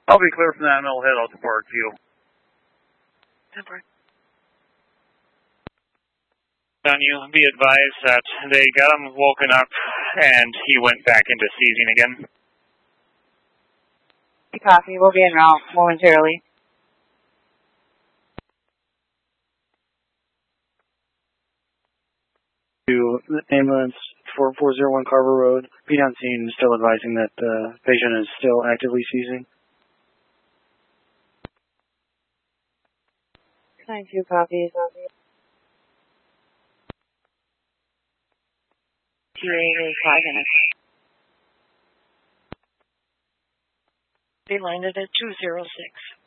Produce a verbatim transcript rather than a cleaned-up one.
I'll be clear from that and I'll head out to Parkview. On you, be advised that they got him woken up and he went back into seizing again. Copy, we'll be en route momentarily. To ambulance four four zero one Carver Road, be on scene, still advising that the patient is still actively seizing. nine two copies. Two eight five minutes. They landed at two zero six.